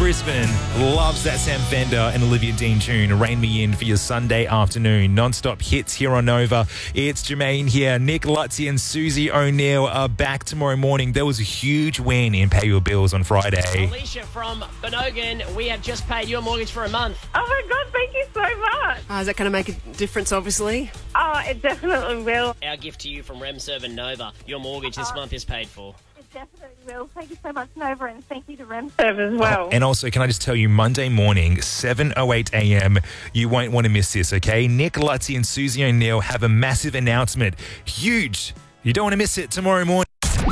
Brisbane loves that Sam Fender and Olivia Dean tune. Rain Me In for your Sunday afternoon. Non-stop hits here on Nova. It's Jermaine here. Nick Lutzy and Susie O'Neill are back tomorrow morning. There was a huge win in Pay Your Bills on Friday. Alicia from Benogan, we have just paid your mortgage for a month. Oh my God, thank you so much. Is that going to make a difference, obviously? Oh, it definitely will. Our gift to you from RemServe and Nova. Your mortgage this month is paid for. It definitely will. Thank you so much, Nova, and thank you to RemServe as well. And also, can I just tell you, Monday morning, 7:08 a.m., you won't want to miss this, okay? Nick Lutzy and Susie O'Neill have a massive announcement. Huge. You don't want to miss it tomorrow morning.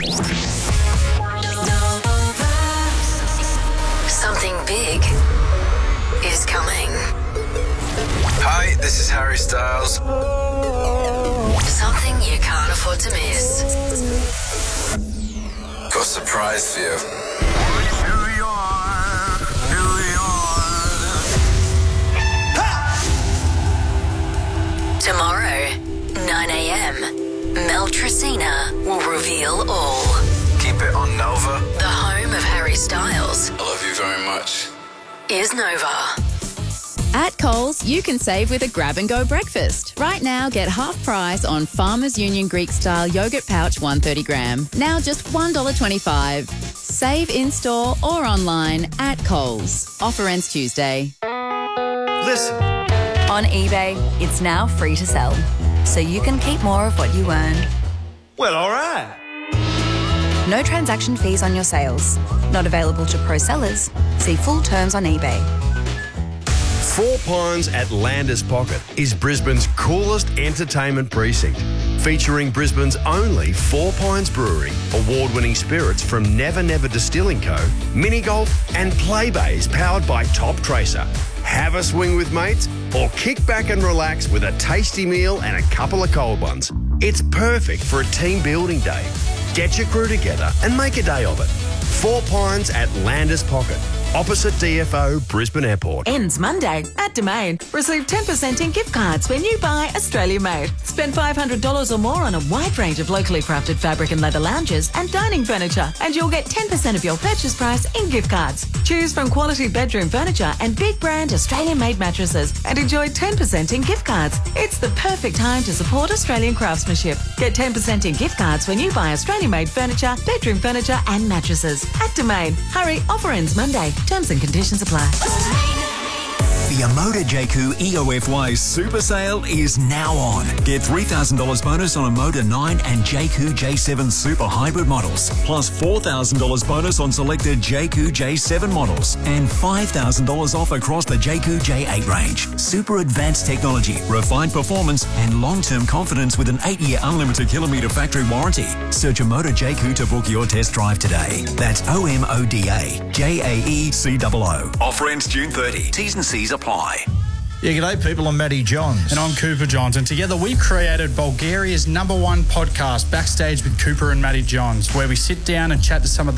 Something big is coming. Hi, this is Harry Styles. Something you can't afford to miss. Got a surprise for you. Tomorrow, 9 a.m, Mel Tracina will reveal all. Keep it on Nova. The home of Harry Styles I love you very much. is Nova. At Coles, you can save with a grab-and-go breakfast. Right now, get half price on Farmers Union Greek-style yogurt pouch 130 gram. Now just $1.25. Save in-store or online at Coles. Offer ends Tuesday. Listen. On eBay, it's now free to sell, so you can keep more of what you earn. Well, all right. No transaction fees on your sales. Not available to pro sellers. See full terms on eBay. Four Pines at Landers Pocket is Brisbane's coolest entertainment precinct, featuring Brisbane's only Four Pines Brewery, award-winning spirits from Never Never Distilling Co., mini golf and play bays powered by Top Tracer. Have a swing with mates or kick back and relax with a tasty meal and a couple of cold ones. It's perfect for a team building day. Get your crew together and make a day of it. Four Pines at Landers Pocket, opposite DFO Brisbane Airport. Ends Monday at Domain. Receive 10% in gift cards when you buy Australia Made. Spend $500 or more on a wide range of locally crafted fabric and leather lounges and dining furniture, and you'll get 10% of your purchase price in gift cards. Choose from quality bedroom furniture and big brand Australian made mattresses and enjoy 10% in gift cards. It's the perfect time to support Australian craftsmanship. Get 10% in gift cards when you buy Australian made furniture, bedroom furniture and mattresses at Domain. Hurry, offer ends Monday. Terms and conditions apply. The Amoda JQ EOFY Super Sale is now on. Get $3,000 bonus on Amoda 9 and JQ J7 Super Hybrid models, plus $4,000 bonus on selected JQ J7 models, and $5,000 off across the JQ J8 range. Super advanced technology, refined performance, and long-term confidence with an 8-year unlimited kilometre factory warranty. Search Amoda JQ to book your test drive today. That's OMODA JAECOO. Offer ends June 30. T's and C's apply. Yeah, g'day people, I'm Matty Johns. And I'm Cooper Johns, and together we've created Bulgaria's #1 podcast, Backstage with Cooper and Matty Johns, where we sit down and chat to some of the